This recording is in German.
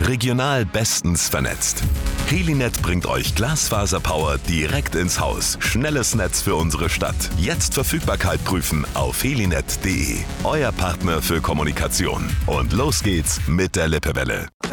Regional bestens vernetzt. Helinet bringt euch Glasfaserpower direkt ins Haus. Schnelles Netz für unsere Stadt. Jetzt Verfügbarkeit prüfen auf helinet.de. Euer Partner für Kommunikation. Und los geht's mit der Lippewelle.